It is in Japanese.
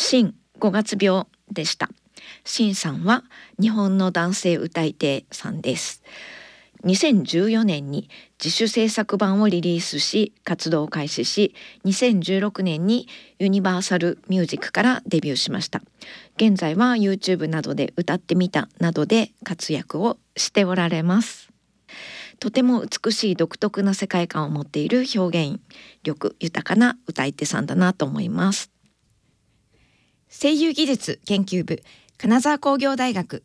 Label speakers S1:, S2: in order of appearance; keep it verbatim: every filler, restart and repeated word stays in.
S1: 新ごがつ病でした。新さんは日本の男性歌い手さんです。にせんじゅうよねんに自主制作版をリリースし活動を開始し、にせんじゅうろくねんにユニバーサルミュージックからデビューしました。現在は YouTube などで歌ってみたなどで活躍をしておられます。とても美しい独特な世界観を持っている表現力豊かな歌い手さんだなと思います。
S2: 声優技術研究部金沢工業大学